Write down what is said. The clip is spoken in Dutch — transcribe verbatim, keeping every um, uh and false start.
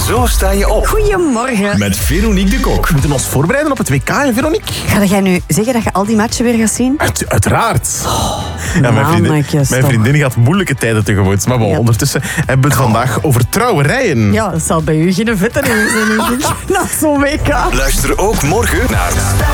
Zo sta je op. Goedemorgen. Met Veronique de Kok. We moeten ons voorbereiden op het W K, hè, Veronique? Ga jij nu zeggen dat je al die matchen weer gaat zien? Uit, uiteraard. Ja, mijn, vriendin, mannetjes, mijn toch. vriendin gaat moeilijke tijden tegemoet. Maar bon, Ja. ondertussen hebben we het vandaag over trouwerijen. Ja, dat zal bij u geen vette nieuws zijn. Na zo'n W K. Luister ook morgen naar